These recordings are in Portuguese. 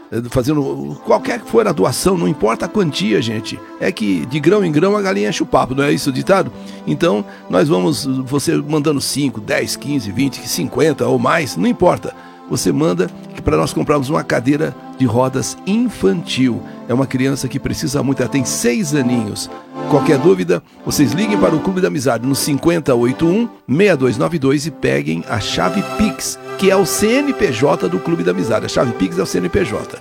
fazendo qualquer que for a doação, não importa a quantia, gente. É que de grão em grão a galinha enche o papo, não é isso o ditado? Então, nós vamos, você mandando 5, 10, 15, 20, 50 ou mais, não importa. Você manda para nós comprarmos uma cadeira de rodas infantil. É uma criança que precisa muito, ela tem 6 aninhos. Qualquer dúvida, vocês liguem para o Clube da Amizade no 5081-6292 e peguem a chave Pix, que é o CNPJ do Clube da Amizade. A chave Pix é o CNPJ.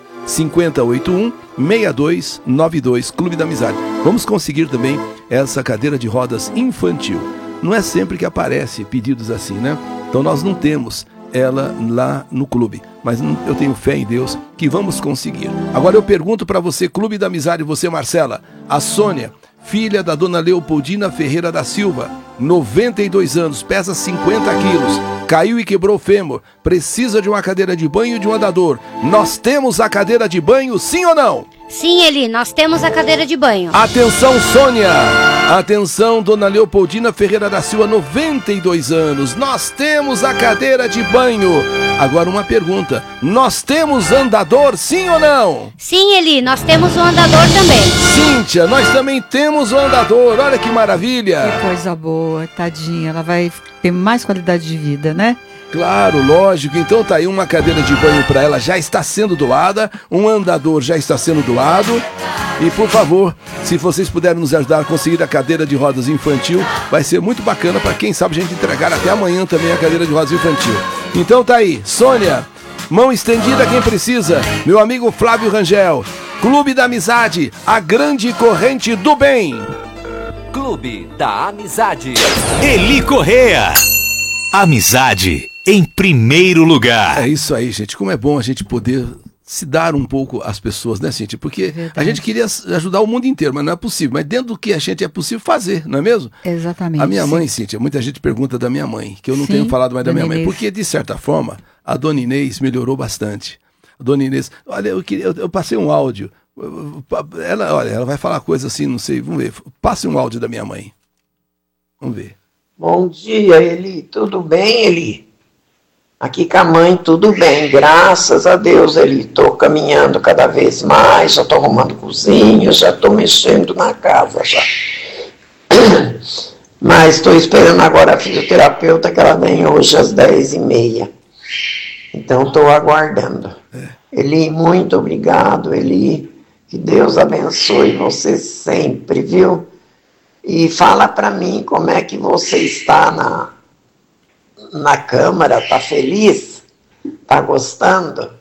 5081-6292, Clube da Amizade. Vamos conseguir também essa cadeira de rodas infantil. Não é sempre que aparece pedidos assim, né? Então nós não temos ela lá no clube, mas eu tenho fé em Deus que vamos conseguir. Agora eu pergunto para você, Clube da Amizade, você, Marcela, a Sônia, filha da dona Leopoldina Ferreira da Silva, 92 anos, pesa 50 quilos, caiu e quebrou o fêmur, precisa de uma cadeira de banho e de um andador. Nós temos a cadeira de banho, sim ou não? Sim, Eli, nós temos a cadeira de banho. Atenção, Sônia! Atenção, dona Leopoldina Ferreira da Silva, 92 anos. Nós temos a cadeira de banho. Agora uma pergunta. Nós temos andador, sim ou não? Sim, Eli, nós temos o andador também. Cíntia, nós também temos o andador. Olha que maravilha. Que coisa boa, tadinha. Ela vai ter mais qualidade de vida, né? Claro, lógico. Então tá aí uma cadeira de banho para ela, já está sendo doada, um andador já está sendo doado. E por favor, se vocês puderem nos ajudar a conseguir a cadeira de rodas infantil, vai ser muito bacana para quem sabe a gente entregar até amanhã também a cadeira de rodas infantil. Então tá aí, Sônia, mão estendida a quem precisa, meu amigo Flávio Rangel, Clube da Amizade, a grande corrente do bem. Clube da Amizade. Eli Correia. Amizade em primeiro lugar. É isso aí, gente. Como é bom a gente poder se dar um pouco às pessoas, né, Cíntia? Porque a gente queria ajudar o mundo inteiro, mas não é possível. Mas dentro do que a gente é possível fazer, não é mesmo? Exatamente. A minha mãe, Cíntia, muita gente pergunta da minha mãe, que eu não tenho falado mais da minha mãe. Porque, de certa forma, a dona Inês melhorou bastante. A dona Inês, olha, eu passei um áudio. Ela vai falar coisa assim, não sei, vamos ver. Passe um áudio da minha mãe. Vamos ver. Bom dia, Eli. Tudo bem, Eli? Aqui com a mãe, tudo bem. Graças a Deus, Eli. Estou caminhando cada vez mais, já estou arrumando cozinha, já estou mexendo na casa já. Mas estou esperando agora a fisioterapeuta, que ela vem hoje às 10h30. Então estou aguardando. Eli, muito obrigado, Eli. Que Deus abençoe você sempre, viu? E fala para mim como é que você está na Câmara, tá feliz? Tá gostando?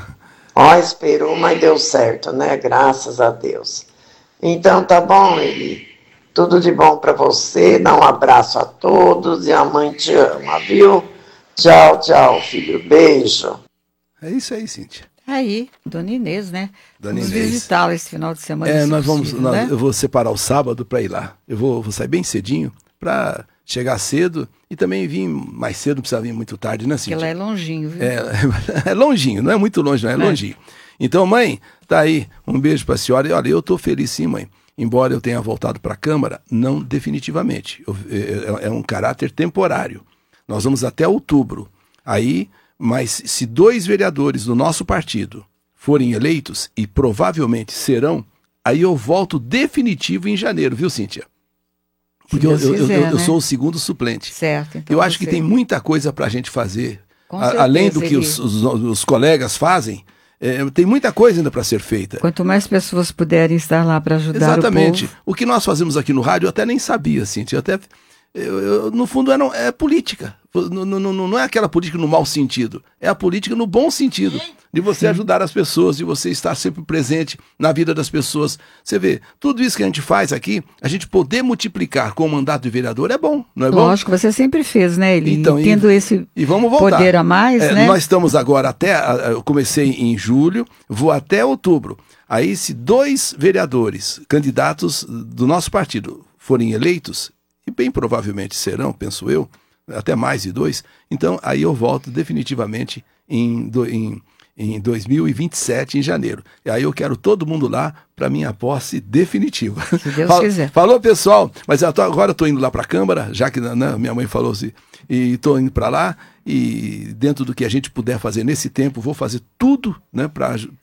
Ó, esperou, mas deu certo, né? Graças a Deus. Então tá bom, Eli. Tudo de bom para você, dá um abraço a todos e a mãe te ama, viu? Tchau, tchau, filho. Beijo. É isso aí, Cíntia. Aí, Dona Inês, né? Dona Vamos Inês. visitá-la esse final de semana. Nós vamos, possível, né? eu vou separar o sábado para ir lá. Eu vou sair bem cedinho para chegar cedo e também vir mais cedo, não precisa vir muito tarde, né, Cíntia? Porque ela é longinho, viu? É longinho, não é muito longe, não é longinho. Então, mãe, tá aí, um beijo para a senhora. E olha, eu tô feliz sim, mãe. Embora eu tenha voltado para a Câmara, não definitivamente. É um caráter temporário. Nós vamos até outubro. Aí, mas se 2 vereadores do nosso partido forem eleitos, e provavelmente serão, aí eu volto definitivo em janeiro, viu, Cíntia? Porque eu sou o segundo suplente. Certo. Então eu acho que tem muita coisa para a gente fazer. Com certeza, além do que os colegas fazem, tem muita coisa ainda para ser feita. Quanto mais pessoas puderem estar lá para ajudar Exatamente. o povo. O que nós fazemos aqui no rádio, eu até nem sabia, Cíntia. No fundo, é política. Não é aquela política no mau sentido. É a política no bom sentido. De você ajudar as pessoas, de você estar sempre presente na vida das pessoas. Você vê, tudo isso que a gente faz aqui, a gente poder multiplicar com o mandato de vereador é bom, não é bom? Lógico, você sempre fez, né, Eli? Então, tendo esse vamos voltar. poder a mais, né? Nós estamos agora eu comecei em julho, vou até outubro. Aí, se 2 vereadores, candidatos do nosso partido, forem eleitos, e bem provavelmente serão, penso eu, até mais de 2, então aí eu volto definitivamente em 2027, em janeiro. E aí eu quero todo mundo lá para minha posse definitiva. Se Deus quiser. Falou, pessoal, mas agora eu estou indo lá para a Câmara, já que minha mãe falou assim, e estou indo para lá, e dentro do que a gente puder fazer nesse tempo, vou fazer tudo, né, para